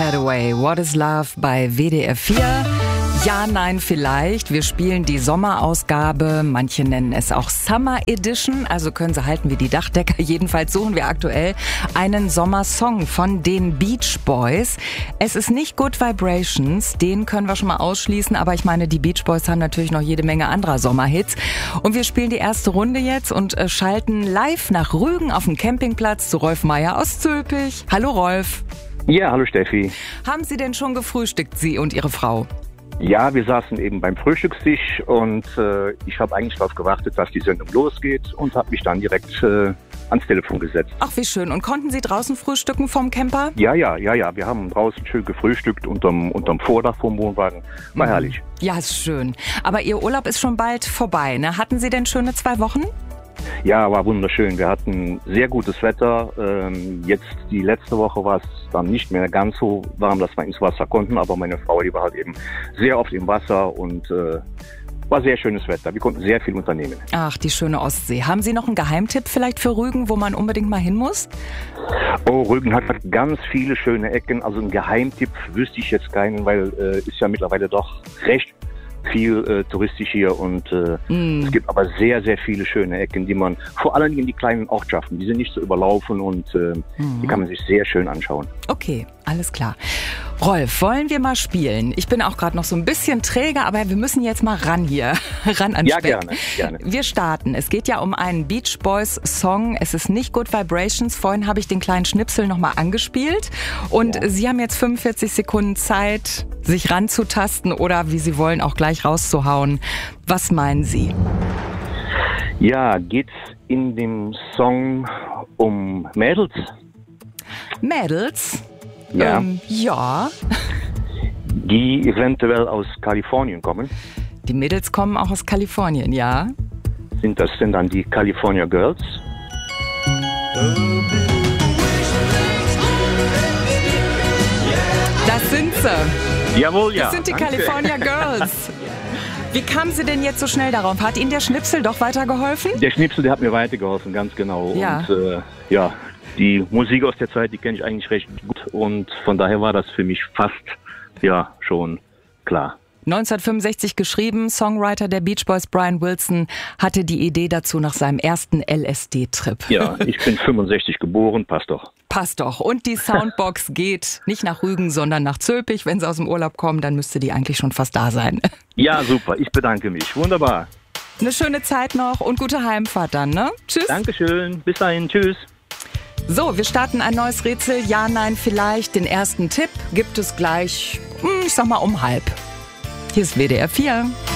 Hathaway, What is Love bei WDR 4. Ja, nein, vielleicht. Wir spielen die Sommerausgabe. Manche nennen es auch Summer Edition. Also können Sie halten wie die Dachdecker. Jedenfalls suchen wir aktuell einen Sommersong von den Beach Boys. Es ist nicht Good Vibrations. Den können wir schon mal ausschließen. Aber ich meine, die Beach Boys haben natürlich noch jede Menge anderer Sommerhits. Und wir spielen die erste Runde jetzt und schalten live nach Rügen auf dem Campingplatz zu Rolf Meier aus Zülpich. Hallo Rolf. Ja, hallo Steffi. Haben Sie denn schon gefrühstückt, Sie und Ihre Frau? Ja, wir saßen eben beim Frühstückstisch und ich habe eigentlich darauf gewartet, dass die Sendung losgeht und habe mich dann direkt ans Telefon gesetzt. Ach, wie schön. Und konnten Sie draußen frühstücken vom Camper? Ja. Wir haben draußen schön gefrühstückt unterm Vordach vom Wohnwagen. War herrlich. Ja, ist schön. Aber Ihr Urlaub ist schon bald vorbei, ne? Hatten Sie denn schöne 2 Wochen? Ja, war wunderschön. Wir hatten sehr gutes Wetter. Jetzt die letzte Woche war es dann nicht mehr ganz so warm, dass wir ins Wasser konnten. Aber meine Frau, die war halt eben sehr oft im Wasser und war sehr schönes Wetter. Wir konnten sehr viel unternehmen. Ach, die schöne Ostsee. Haben Sie noch einen Geheimtipp vielleicht für Rügen, wo man unbedingt mal hin muss? Oh, Rügen hat ganz viele schöne Ecken. Also einen Geheimtipp wüsste ich jetzt keinen, weil ist ja mittlerweile doch recht viel touristisch hier und es gibt aber sehr, sehr viele schöne Ecken, die man vor allem in die kleinen Ortschaften, die sind nicht so überlaufen und die kann man sich sehr schön anschauen. Okay, alles klar. Rolf, wollen wir mal spielen? Ich bin auch gerade noch so ein bisschen träge, aber wir müssen jetzt mal ran hier. Ran an Speck. Ja, gerne. Wir starten. Es geht ja um einen Beach Boys Song. Es ist nicht Good Vibrations. Vorhin habe ich den kleinen Schnipsel nochmal angespielt. Und Sie haben jetzt 45 Sekunden Zeit, sich ranzutasten oder wie Sie wollen, auch gleich rauszuhauen. Was meinen Sie? Ja, geht's in dem Song um Mädels? Mädels? Ja. Ja. Die eventuell aus Kalifornien kommen. Die Mädels kommen auch aus Kalifornien, ja. Sind das denn dann die California Girls? Das sind sie. Jawohl, ja. Das sind die Danke. California Girls. Wie kamen Sie denn jetzt so schnell darauf? Hat Ihnen der Schnipsel doch weitergeholfen? Der Schnipsel, der hat mir weitergeholfen, ganz genau. Ja. Und die Musik aus der Zeit, die kenne ich eigentlich recht gut. Und von daher war das für mich fast, schon klar. 1965 geschrieben, Songwriter der Beach Boys Brian Wilson hatte die Idee dazu nach seinem ersten LSD-Trip. Ja, ich bin 65 geboren, passt doch. Passt doch. Und die Soundbox geht nicht nach Rügen, sondern nach Zülpich. Wenn Sie aus dem Urlaub kommen, dann müsste die eigentlich schon fast da sein. Ja, super. Ich bedanke mich. Wunderbar. Eine schöne Zeit noch und gute Heimfahrt dann, ne? Tschüss. Dankeschön. Bis dahin. Tschüss. So, wir starten ein neues Rätsel. Ja, nein, vielleicht. Den ersten Tipp gibt es gleich, ich sag mal, um 12:30. Hier ist WDR 4.